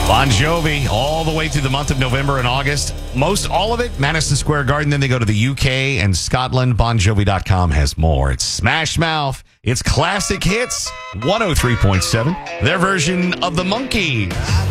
Bon Jovi, all the way through the month of November and August. Most all of it, Madison Square Garden. Then they go to the UK and Scotland. BonJovi.com has more. It's Smash Mouth. It's classic hits. 103.7. Their version of the Monkees.